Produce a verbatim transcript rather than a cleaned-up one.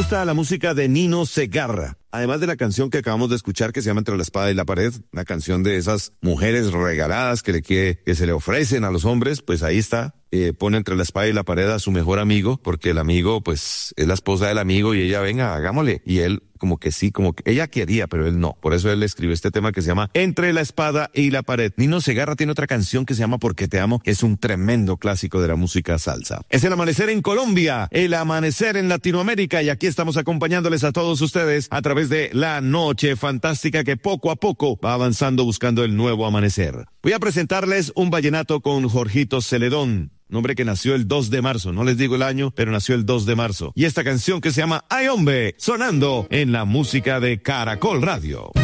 gusta la música de Nino Segarra. Además de la canción que acabamos de escuchar que se llama Entre la espada y la pared, una canción de esas mujeres regaladas que, le quiere, que se le ofrecen a los hombres, pues ahí está. Eh, pone entre la espada y la pared a su mejor amigo, porque el amigo, pues, es la esposa del amigo y ella, venga, hagámosle. Y él, como que sí, como que ella quería, pero él no. Por eso él escribió este tema que se llama Entre la espada y la pared. Nino Segarra tiene otra canción que se llama Porque te amo, que es un tremendo clásico de la música salsa. Es el amanecer en Colombia, el amanecer en Latinoamérica, y aquí estamos acompañándoles a todos ustedes a través de la noche fantástica que poco a poco va avanzando buscando el nuevo amanecer. Voy a presentarles un vallenato con Jorgito Celedón, un hombre que nació el dos de marzo, no les digo el año, pero nació el dos de marzo. Y esta canción que se llama Ay Hombre, sonando en la música de Caracol Radio.